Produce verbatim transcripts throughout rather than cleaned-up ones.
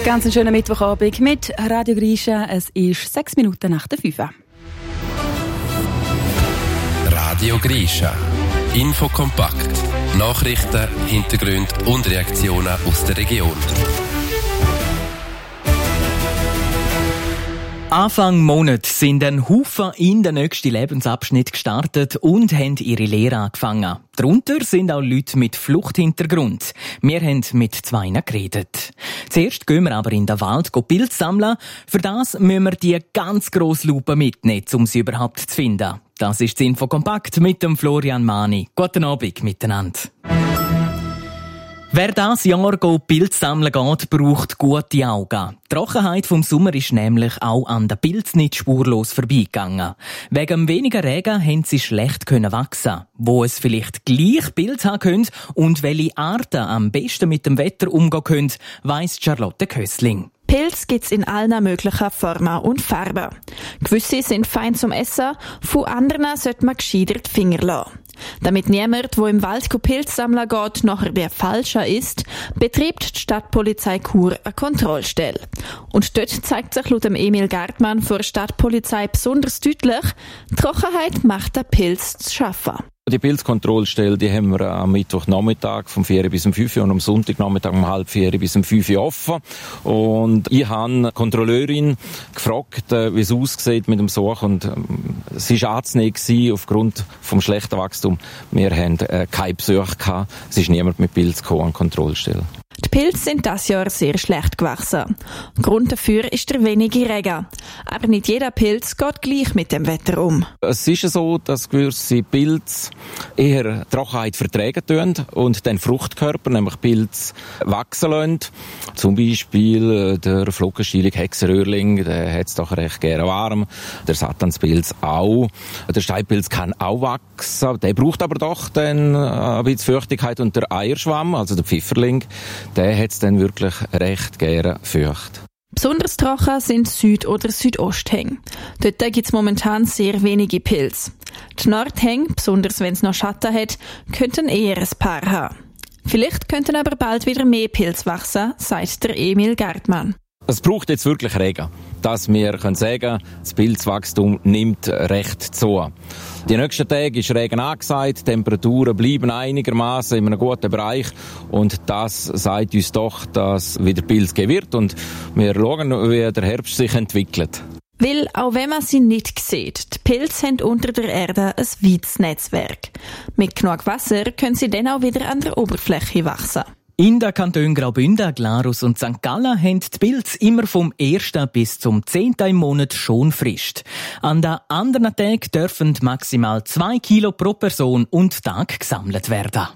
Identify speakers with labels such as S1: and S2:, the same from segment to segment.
S1: Ganz schönen Mittwochabend mit Radio Grisha. Es ist sechs Minuten nach der fünf.
S2: Radio Grisha. Info kompakt. Nachrichten, Hintergründe und Reaktionen aus der Region.
S3: Anfang Monat sind ein Haufen in den nächsten Lebensabschnitt gestartet und haben ihre Lehre angefangen. Darunter sind auch Leute mit Fluchthintergrund. Wir haben mit zwei geredet. Zuerst gehen wir aber in den Wald Pilze sammeln. Für das müssen wir die ganz grosse Lupe mitnehmen, um sie überhaupt zu finden. Das ist das Infokompakt mit dem Florian Mani. Guten Abend miteinander. Wer dieses Jahr Pilze sammeln geht, braucht gute Augen. Die Trockenheit vom Sommer ist nämlich auch an den Pilzen nicht spurlos vorbeigegangen. Wegen weniger Regen haben sie schlecht wachsen. Wo es vielleicht gleich Pilze haben können und welche Arten am besten mit dem Wetter umgehen können, weiss Charlotte Kössling.
S4: Pilze gibt's in allen möglichen Formen und Farben. Gewisse sind fein zum Essen, von anderen sollte man gescheiter die Finger lassen. Damit niemand, der im Wald Pilze sammeln geht, nachher der Falsche ist, betreibt die Stadtpolizei Chur eine Kontrollstelle. Und dort zeigt sich laut dem Emil Gartmann von der Stadtpolizei besonders deutlich, die Trockenheit macht den Pilz zu schaffen.
S5: Die Pilzkontrollstelle, die haben wir am Mittwochnachmittag vom vier bis um fünf und am Sonntagnachmittag um halb vier bis um fünf offen. Und ich habe die Kontrolleurin gefragt, wie es aussieht mit dem Such. Und sie war anzunehmen aufgrund des schlechten Wachstums. Wir haben keine Besuche gehabt. Es ist niemand mit Pilz gekommen an die Kontrollstelle.
S4: Die Pilze sind dieses Jahr sehr schlecht gewachsen. Grund dafür ist der wenige Regen. Aber nicht jeder Pilz geht gleich mit dem Wetter um.
S5: Es ist so, dass gewisse Pilze eher Trockenheit vertragen tun und den Fruchtkörper, nämlich Pilze, wachsen lassen. Zum Beispiel der Flockenstielig Hexenröhrling, der hat es doch recht gerne warm. Der Satanspilz auch. Der Steinpilz kann auch wachsen. Der braucht aber doch dann ein bisschen Feuchtigkeit. Und der Eierschwamm, also der Pfifferling, der hat es dann wirklich recht gerne feucht.
S4: Besonders trocken sind Süd- oder Südosthänge. Dort gibt es momentan sehr wenige Pilze. Die Nordhänge, besonders wenn es noch Schatten hat, könnten eher ein paar haben. Vielleicht könnten aber bald wieder mehr Pilze wachsen, sagt der Emil Gartmann.
S5: Es braucht jetzt wirklich Regen, dass wir können sagen, das Pilzwachstum nimmt recht zu. Die nächsten Tage ist Regen angesagt, die Temperaturen bleiben einigermaßen in einem guten Bereich und das sagt uns doch, dass wieder Pilz geben wird und wir schauen, wie der Herbst sich entwickelt.
S4: Weil, auch wenn man sie nicht sieht, die Pilze haben unter der Erde ein weites Netzwerk. Mit genug Wasser können sie dann auch wieder an der Oberfläche wachsen.
S3: In den Kantonen Graubünden, Glarus und Sankt Gallen haben die Pilze immer vom ersten bis zum zehnten im Monat schon Frist. An den anderen Tagen dürfen maximal zwei Kilo pro Person und Tag gesammelt werden.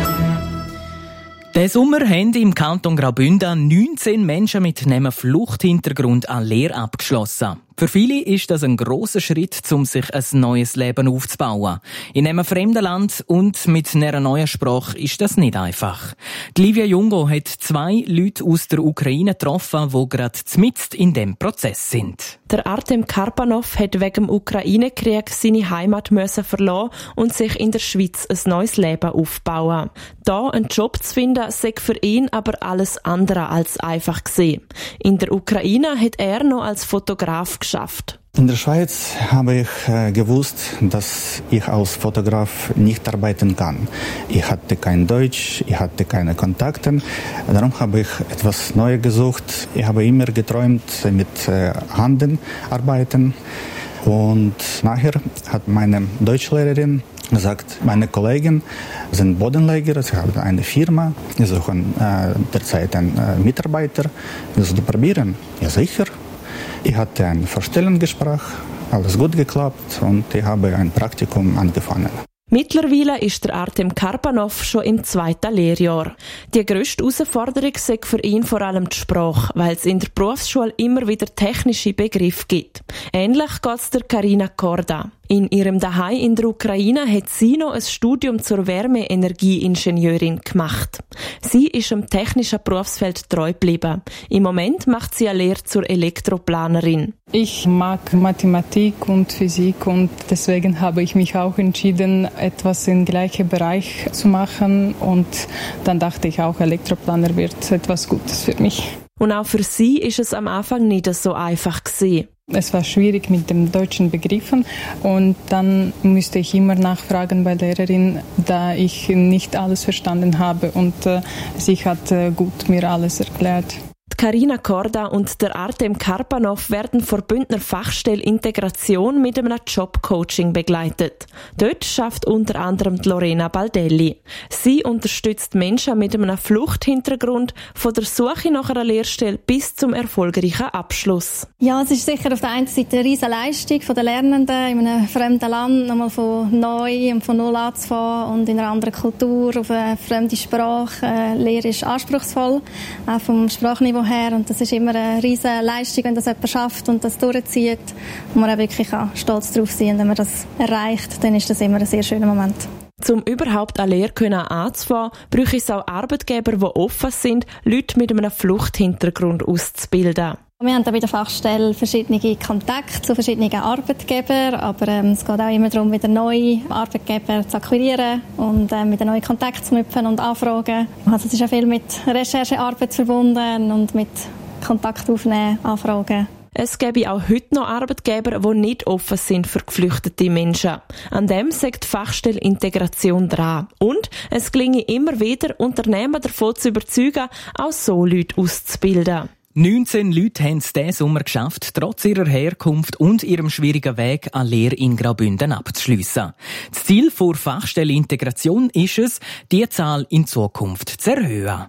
S3: Diesen Sommer haben im Kanton Graubünden neunzehn Menschen mit einem Fluchthintergrund eine Lehre abgeschlossen. Für viele ist das ein grosser Schritt, um sich ein neues Leben aufzubauen. In einem fremden Land und mit einer neuen Sprache ist das nicht einfach. Die Livia Jungo hat zwei Leute aus der Ukraine getroffen, die gerade mitten in diesem Prozess sind.
S6: Der Artem Karpanov hat wegen dem Ukraine-Krieg seine Heimat müssen verlassen und sich in der Schweiz ein neues Leben aufbauen. Da einen Job zu finden, sei für ihn aber alles andere als einfach gewesen. In der Ukraine hat er noch als Fotograf geschafft.
S7: In der Schweiz habe ich äh, gewusst, dass ich als Fotograf nicht arbeiten kann. Ich hatte kein Deutsch, ich hatte keine Kontakte. Darum habe ich etwas Neues gesucht. Ich habe immer geträumt, mit äh, Händen arbeiten. Und nachher hat meine Deutschlehrerin gesagt, meine Kollegen sind Bodenleger, sie haben eine Firma, sie suchen äh, derzeit einen äh, Mitarbeiter. Willst du probieren? Ja, sicher. Ich hatte ein Vorstellungsgespräch, alles gut geklappt und ich habe ein Praktikum angefangen.
S6: Mittlerweile ist der Artem Karpanov schon im zweiten Lehrjahr. Die grösste Herausforderung sei für ihn vor allem die Sprache, weil es in der Berufsschule immer wieder technische Begriffe gibt. Ähnlich geht es der Karina Korda. In ihrem Daheim in der Ukraine hat sie noch ein Studium zur Wärmeenergieingenieurin gemacht. Sie ist im technischen Berufsfeld treu geblieben. Im Moment macht sie eine Lehre zur Elektroplanerin.
S8: Ich mag Mathematik und Physik und deswegen habe ich mich auch entschieden, etwas im gleichen Bereich zu machen. Und dann dachte ich auch, Elektroplaner wird etwas Gutes für mich.
S6: Und auch für sie ist es am Anfang nicht so einfach gewesen.
S8: Es war schwierig mit den deutschen Begriffen und dann musste ich immer nachfragen bei der Lehrerin, da ich nicht alles verstanden habe und äh, sie hat äh, gut mir alles erklärt.
S6: Carina Korda und der Artem Karpanov werden von Bündner Fachstelle Integration mit einem Jobcoaching begleitet. Dort schafft unter anderem die Lorena Baldelli. Sie unterstützt Menschen mit einem Fluchthintergrund von der Suche nach einer Lehrstelle bis zum erfolgreichen Abschluss.
S9: Ja, es ist sicher auf der einen Seite eine riesige Leistung der Lernenden, in einem fremden Land nochmal von neu und von null anzufangen und in einer anderen Kultur, auf eine fremde Sprache. Äh, Lehre ist anspruchsvoll, auch vom Sprachniveau her. Und das ist immer eine riesige Leistung, wenn das jemand schafft und das durchzieht. Und man auch wirklich stolz darauf sein. Und wenn man das erreicht, dann ist das immer ein sehr schöner Moment.
S6: Um überhaupt eine Lehre anzufangen, brauche es auch Arbeitgeber, die offen sind, Leute mit einem Fluchthintergrund auszubilden.
S9: Wir haben da bei der Fachstelle verschiedene Kontakte zu verschiedenen Arbeitgebern, aber ähm, es geht auch immer darum, wieder neue Arbeitgeber zu akquirieren und ähm, mit neuen Kontakten zu knüpfen und anfragen. Also es ist auch viel mit Recherchearbeit verbunden und mit Kontakt aufnehmen, Anfragen.
S6: Es gäbe auch heute noch Arbeitgeber, die nicht offen sind für geflüchtete Menschen. An dem sagt die Fachstelle Integration dran. Und es gelinge immer wieder, Unternehmen davon zu überzeugen, auch so Leute auszubilden.
S3: neunzehn Leute haben es diesen Sommer geschafft, trotz ihrer Herkunft und ihrem schwierigen Weg eine Lehre in Graubünden abzuschliessen. Das Ziel der Fachstelle Integration ist es, diese Zahl in Zukunft zu erhöhen.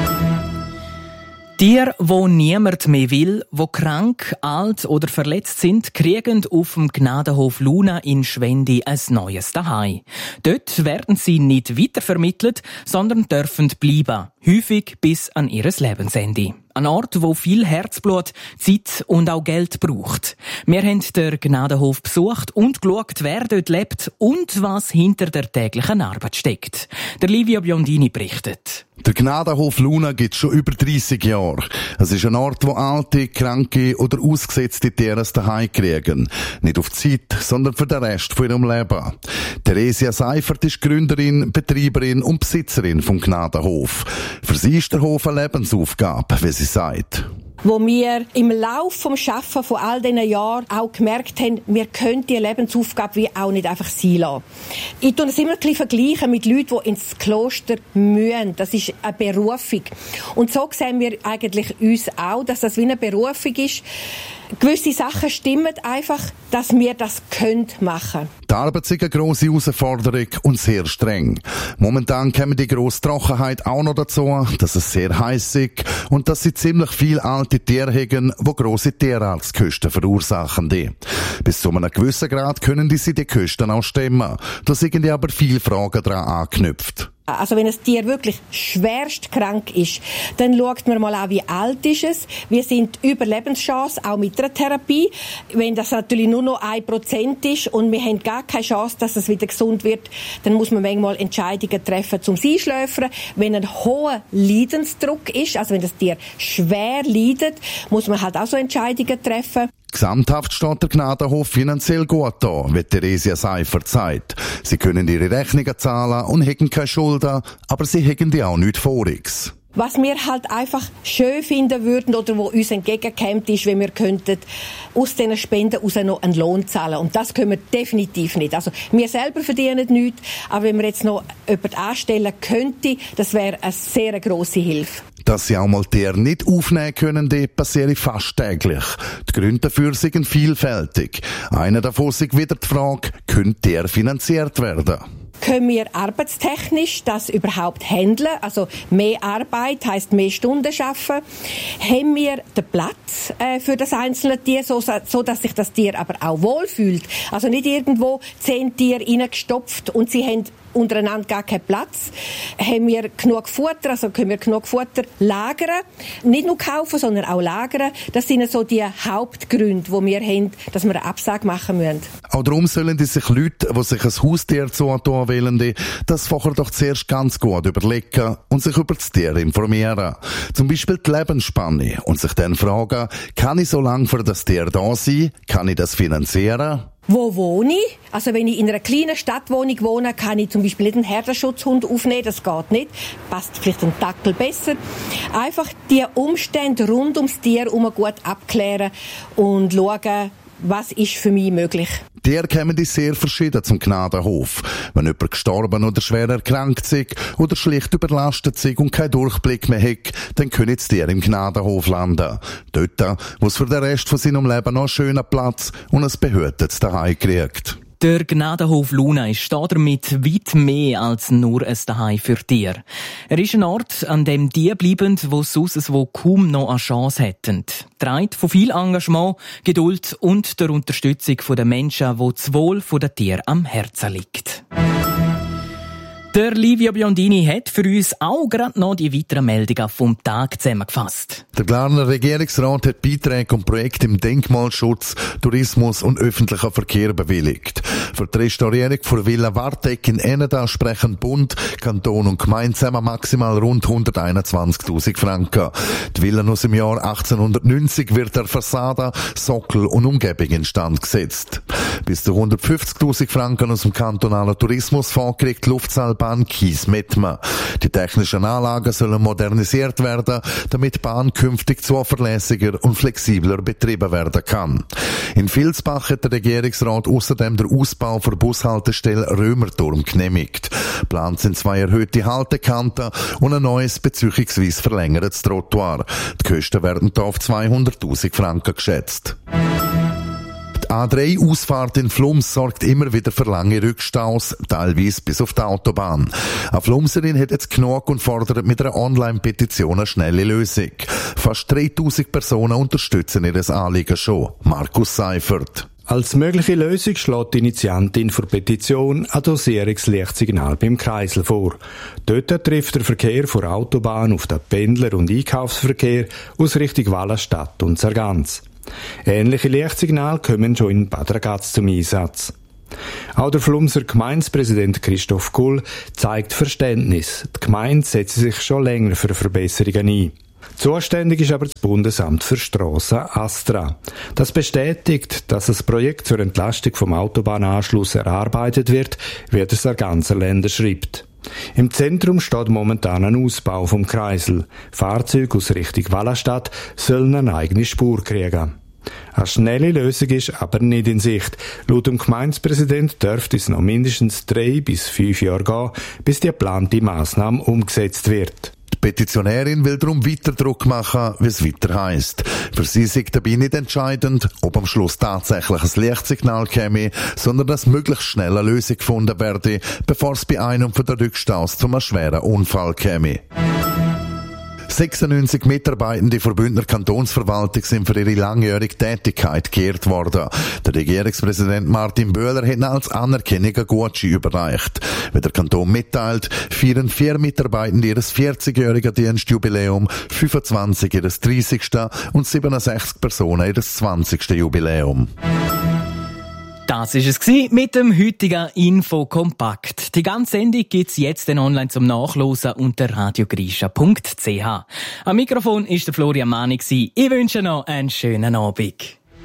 S3: Tiere, wo niemand mehr will, wo krank, alt oder verletzt sind, kriegen auf dem Gnadenhof Luna in Schwendi ein neues Zuhause. Dort werden sie nicht weitervermittelt, sondern dürfen bleiben, häufig bis an ihr Lebensende. Ein Ort, wo viel Herzblut, Zeit und auch Geld braucht. Wir haben den Gnadenhof besucht und geschaut, wer dort lebt und was hinter der täglichen Arbeit steckt. Der Livio Biondini berichtet.
S10: Der Gnadenhof Luna gibt es schon über dreissig Jahre. Es ist ein Ort, wo alte, kranke oder ausgesetzte Tiere ein Zuhause kriegen. Nicht auf Zeit, sondern für den Rest von ihrem Leben. Theresia Seifert ist Gründerin, Betreiberin und Besitzerin vom Gnadenhof. Für sie ist der Hof eine Lebensaufgabe, wie sie sagt.
S11: Wo wir im Laufe vom Schaffen von all diesen Jahren auch gemerkt haben, wir können diese Lebensaufgabe wie auch nicht einfach sein lassen. Ich tue das immer ein bisschen vergleichen mit Leuten, die ins Kloster müssen. Das ist eine Berufung. Und so sehen wir eigentlich uns auch, dass das wie eine Berufung ist. Gewisse Sachen stimmen einfach, dass wir das können machen.
S10: Die Arbeit ist eine grosse Herausforderung und sehr streng. Momentan kommt die grosse Trockenheit auch noch dazu, dass es sehr heiß ist und dass sie ziemlich viele alte Tiere haben, die grosse Tierarztkosten verursachen. Bis zu einem gewissen Grad können die sie die Kosten auch stemmen. Da sind aber viele Fragen daran angeknüpft.
S11: Also wenn ein Tier wirklich schwerst krank ist, dann schaut man mal an, wie alt ist es. Wir sind Überlebenschance, auch mit der Therapie. Wenn das natürlich nur noch ein Prozent ist und wir haben gar keine Chance, dass es wieder gesund wird, dann muss man manchmal Entscheidungen treffen zum Einschläfern. Wenn ein hoher Leidensdruck ist, also wenn das Tier schwer leidet, muss man halt auch so Entscheidungen treffen.
S10: Gesamthaft steht der Gnadenhof finanziell gut da, wie Theresia Seifert sagt. Sie können ihre Rechnungen zahlen und haben keine Schulden, aber sie haben die auch nicht voriges.
S11: Was wir halt einfach schön finden würden oder wo uns entgegenkommt, ist, wenn wir könnten aus diesen Spenden raus noch einen Lohn zahlen. Und das können wir definitiv nicht. Also wir selber verdienen nichts, aber wenn wir jetzt noch jemanden anstellen könnten, das wäre eine sehr grosse Hilfe.
S10: Dass sie auch mal Tiere nicht aufnehmen können, das passiert fast täglich. Die Gründe dafür sind vielfältig. Einer davon ist wieder die Frage, können Tiere finanziert werden?
S11: Können wir arbeitstechnisch das überhaupt handeln? Also mehr Arbeit heisst mehr Stunden arbeiten. Haben wir den Platz äh, für das einzelne Tier, so, so dass sich das Tier aber auch wohlfühlt? Also nicht irgendwo zehn Tiere reingestopft und sie haben untereinander gar keinen Platz. Haben wir genug Futter, also können wir genug Futter lagern. Nicht nur kaufen, sondern auch lagern. Das sind so die Hauptgründe, die wir haben, dass wir eine Absage machen müssen.
S10: Auch darum sollen die sich Leute, die sich ein Haustier zutun wollen, das vorher doch zuerst ganz gut überlegen und sich über das Tier informieren. Zum Beispiel die Lebensspanne und sich dann fragen, kann ich so lange für das Tier da sein? Kann ich das finanzieren?
S11: Wo wohne ich? Also wenn ich in einer kleinen Stadtwohnung wohne, kann ich zum Beispiel nicht einen Herdenschutzhund aufnehmen, das geht nicht. Passt vielleicht ein Dackel besser. Einfach die Umstände rund ums Tier herum gut abklären und schauen, was ist für mich möglich.
S10: Tiere kommen sehr verschieden zum Gnadenhof. Wenn jemand gestorben oder schwer erkrankt ist oder schlicht überlastet ist und keinen Durchblick mehr hat, dann können die Tiere im Gnadenhof landen. Dort, wo es für den Rest von seinem Leben noch einen schönen Platz und ein behütetes Zuhause kriegt.
S3: Der Gnadenhof Luna ist damit weit mehr als nur ein Zuhause für Tiere. Er ist ein Ort, an dem die bleiben, die sonst wo kaum noch eine Chance hätten. Trägt von viel Engagement, Geduld und der Unterstützung der Menschen, wo das Wohl der Tiere am Herzen liegt. Der Livio Biondini hat für uns auch gerade noch die weiteren Meldungen vom Tag zusammengefasst.
S10: Der Glarner Regierungsrat hat Beiträge und Projekte im Denkmalschutz, Tourismus und öffentlichen Verkehr bewilligt. Für die Restaurierung der Villa Warteck in Eneda sprechen Bund, Kanton und Gemeinde zusammen maximal rund hunderteinundzwanzigtausend Franken. Die Villa aus dem Jahr achtzehnhundertneunzig wird der Fassade, Sockel und Umgebung instand gesetzt. Bis zu hundertfünfzigtausend Franken aus dem kantonalen Tourismusfonds kriegt die Luftseilbahn Kies-Mettmann. Die technischen Anlagen sollen modernisiert werden, damit die Bahn künftig zuverlässiger und flexibler betrieben werden kann. In Vilsbach hat der Regierungsrat außerdem den Ausbau für Bushaltestelle Römerturm genehmigt. Geplant sind zwei erhöhte Haltekanten und ein neues beziehungsweise verlängertes Trottoir. Die Kosten werden hier auf zweihunderttausend Franken geschätzt. Die A drei Ausfahrt in Flums sorgt immer wieder für lange Rückstaus, teilweise bis auf die Autobahn. Eine Flumserin hat jetzt genug und fordert mit einer Online-Petition eine schnelle Lösung. Fast dreitausend Personen unterstützen ihr Anliegen schon. Markus Seifert.
S12: Als mögliche Lösung schlägt die Initiantin für Petition ein Dosierungslichtsignal beim Kreisel vor. Dort trifft der Verkehr von Autobahn auf den Pendler- und Einkaufsverkehr aus Richtung Wallenstadt und Sargans. Ähnliche Lichtsignale kommen schon in Bad Ragaz zum Einsatz. Auch der Flumser Gemeindepräsident Christoph Kull zeigt Verständnis. Die Gemeinde setzt sich schon länger für Verbesserungen ein. Zuständig ist aber das Bundesamt für Strassen Astra. Das bestätigt, dass das Projekt zur Entlastung vom Autobahnanschluss erarbeitet wird, wie der Sarganser Länder schreibt. Im Zentrum steht momentan ein Ausbau vom Kreisel. Fahrzeuge aus Richtung Wallenstadt sollen eine eigene Spur kriegen. Eine schnelle Lösung ist aber nicht in Sicht. Laut dem Gemeindepräsident dürfte es noch mindestens drei bis fünf Jahre gehen, bis die geplante Massnahme umgesetzt wird.
S10: Die Petitionärin will darum weiter Druck machen, wie es weiter heisst. Für sie ist dabei nicht entscheidend, ob am Schluss tatsächlich ein Lichtsignal käme, sondern dass möglichst schnell eine Lösung gefunden werde, bevor es bei einem von den Rückstaus zu einem schweren Unfall käme. sechsundneunzig Mitarbeitende der Bündner Kantonsverwaltung sind für ihre langjährige Tätigkeit geehrt worden. Der Regierungspräsident Martin Böhler hat als Anerkennung einen Gutschein überreicht. Wie der Kanton mitteilt, feiern vier Mitarbeitende ihr vierzigjähriges Dienstjubiläum, fünfundzwanzig ihr dreißigsten und siebenundsechzig Personen ihr zwanzigsten Jubiläum.
S3: Das war es mit dem heutigen Info-Kompakt. Die ganze Sendung gibt's jetzt online zum Nachlesen unter radiogrischa punkt c h. Am Mikrofon ist der Florian Mani. Ich wünsche noch einen schönen Abend.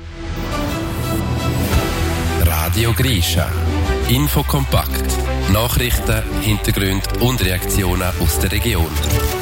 S2: Radio Grischa. Info-Kompakt. Nachrichten, Hintergründe und Reaktionen aus der Region.